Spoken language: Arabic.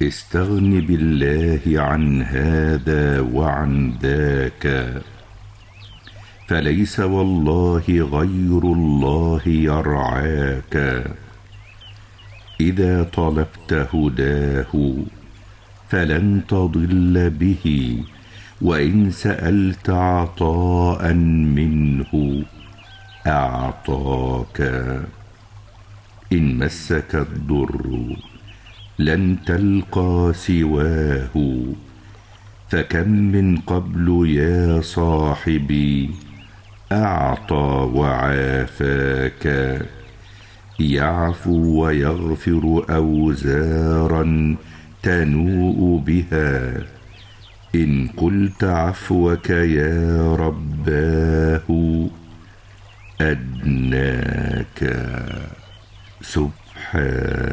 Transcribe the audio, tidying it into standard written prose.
استغن بالله عن هذا وعن ذاك، فليس والله غير الله يرعاك. إذا طلبت هداه فلن تضل به، وإن سألت عطاء منه أعطاك. إن مسك الضر لن تلقى سواه، فكم من قبل يا صاحبي أعطى وعافاك. يعفو ويغفر أوزارا تنوء بها، إن قلت عفوك يا رباه أدناك. سبحان